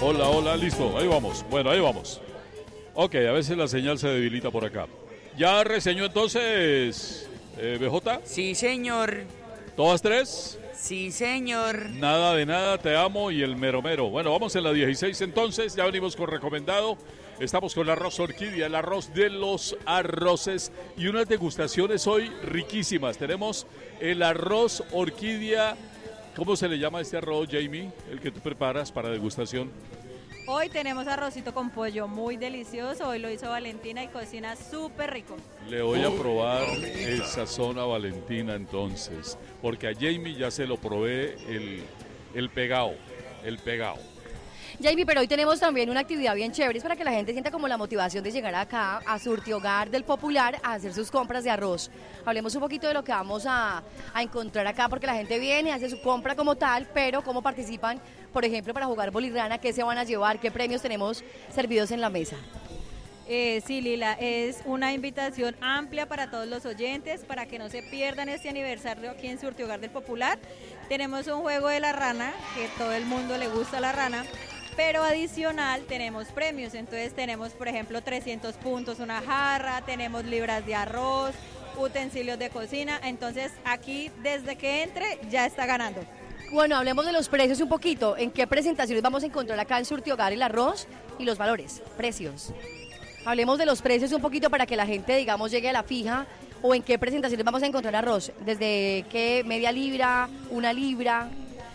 Hola, hola, listo, ahí vamos. Bueno, ahí vamos. Ok, a veces la señal se debilita por acá. ¿Ya reseñó entonces, BJ? Sí, señor. ¿Todas tres? Sí, señor. Nada de nada, te amo y el mero mero. Bueno, vamos en la 16 entonces, ya venimos con recomendado. Estamos con el arroz orquídea, el arroz de los arroces y unas degustaciones hoy riquísimas. Tenemos el arroz orquídea. ¿Cómo se le llama este arroz, Jamie? El que tú preparas para degustación. Hoy tenemos arrocito con pollo muy delicioso. Hoy lo hizo Valentina y cocina súper rico. Le voy a probar el sazón a Valentina entonces, porque a Jamie ya se lo probé el pegao. Jamie, pero hoy tenemos también una actividad bien chévere, es para que la gente sienta como la motivación de llegar acá a Surtihogar del Popular a hacer sus compras de arroz. Hablemos un poquito de lo que vamos a encontrar acá, porque la gente viene, hace su compra como tal, pero cómo participan, por ejemplo, para jugar bolirrana, qué se van a llevar, qué premios tenemos servidos en la mesa. Sí, Lila, es una invitación amplia para todos los oyentes, para que no se pierdan este aniversario aquí en Surtihogar del Popular. Tenemos un juego de la rana, que todo el mundo le gusta la rana, pero adicional tenemos premios. Entonces tenemos, por ejemplo, 300 puntos, una jarra, tenemos libras de arroz, utensilios de cocina. Entonces aquí, desde que entre, ya está ganando. Bueno, hablemos de los precios un poquito. ¿En qué presentaciones vamos a encontrar acá en Surtihogar el arroz y los valores, precios? Hablemos de los precios un poquito para que la gente, digamos, llegue a la fija. ¿O en qué presentaciones vamos a encontrar arroz? ¿Desde qué? ¿Media libra? ¿Una libra?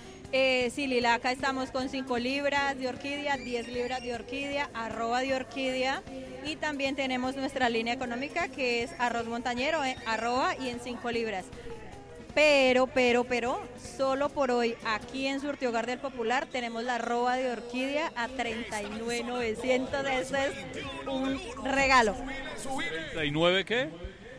Sí, Lila, acá estamos con 5 libras de orquídea, 10 libras de orquídea, arroba de orquídea, y también tenemos nuestra línea económica que es arroz montañero, arroba y en 5 libras. Pero, solo por hoy aquí en Surtihogar del Popular tenemos la arroba de orquídea a 39,900. Eso es un regalo. ¿39 qué?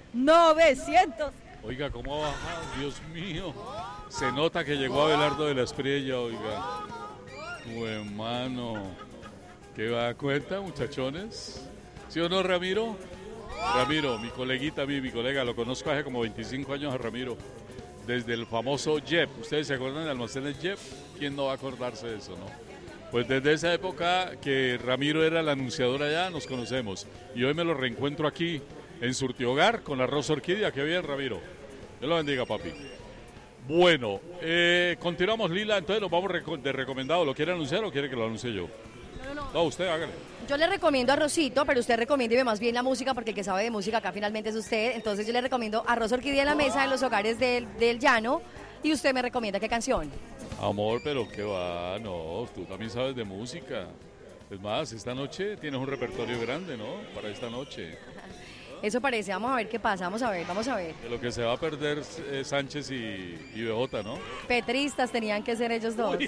900. Oiga, ¿cómo ha bajado? Dios mío. Se nota que llegó Abelardo de la Espriella, oiga. Buen mano. ¿Qué va a cuenta, muchachones? ¿Sí o no, Ramiro? Ramiro, mi coleguita, mi colega, lo conozco hace como 25 años a Ramiro. Desde el famoso Jep. ¿Ustedes se acuerdan de almacenes Jep? ¿Quién no va a acordarse de eso, no? Pues desde esa época que Ramiro era el anunciador allá, nos conocemos. Y hoy me lo reencuentro aquí en Surtihogar con arroz orquídea. Qué bien, Ramiro. Dios lo bendiga, papi. Bueno, continuamos, Lila. Entonces nos vamos de recomendado. ¿Lo quiere anunciar o quiere que lo anuncie yo? No, usted hágale. Yo le recomiendo arrocito, pero usted recomiéndeme más bien la música, porque el que sabe de música acá finalmente es usted. Entonces yo le recomiendo arroz orquídea en la mesa en los hogares del llano. Y usted me recomienda qué canción. Amor, pero qué va, no, tú también sabes de música. Es más, esta noche tienes un repertorio grande, ¿no? Para esta noche. Eso parece, vamos a ver qué pasa, vamos a ver. De lo que se va a perder Sánchez y BJ, ¿no? Petristas tenían que ser ellos dos.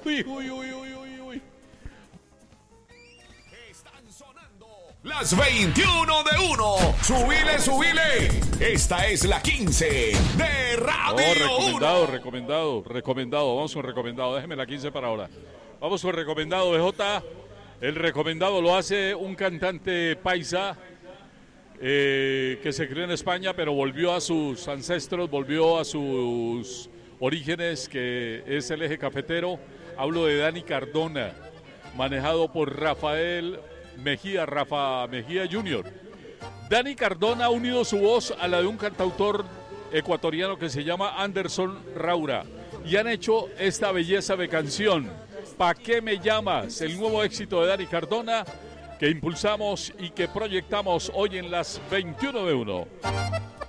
Uy. Están sonando las 21 de 1. Subile. Esta es la 15 de Radio 1. Recomendado. Vamos con recomendado. Déjeme la 15 para ahora. Vamos con recomendado, BJ. El recomendado lo hace un cantante paisa que se crió en España, pero volvió a sus ancestros, volvió a sus orígenes, que es el eje cafetero. Hablo de Dani Cardona, manejado por Rafa Mejía Jr. Dani Cardona ha unido su voz a la de un cantautor ecuatoriano que se llama Anderson Raura y han hecho esta belleza de canción, ¿Pa' qué me llamas?, el nuevo éxito de Dani Cardona, que impulsamos y que proyectamos hoy en las 21 de 1.